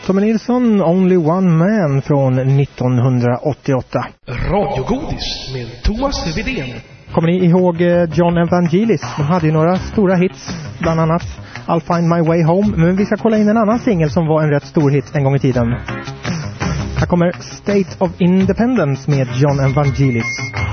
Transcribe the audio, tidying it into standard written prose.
Tommy Nilsson, Only One Man från 1988. Radiogodis med Thomas Widén. Kommer ni ihåg John Evangelis? De hade ju några stora hits, bland annat I'll Find My Way Home. Men vi ska kolla in en annan singel som var en rätt stor hit en gång i tiden. Här kommer State of Independence med John Evangelis.